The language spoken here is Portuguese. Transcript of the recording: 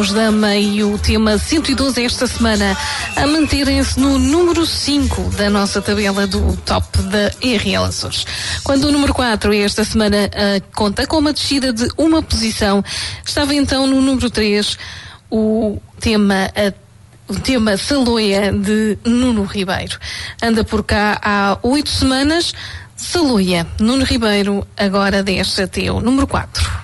Dama e o tema 112 esta semana a manterem-se no número 5 da nossa tabela do top da RL Açores. Quando o número 4 esta semana conta com uma descida de uma posição, estava então no número 3 o tema Saloia de Nuno Ribeiro. Anda por cá há 8 semanas. Saloia, Nuno Ribeiro, agora desce até o número 4.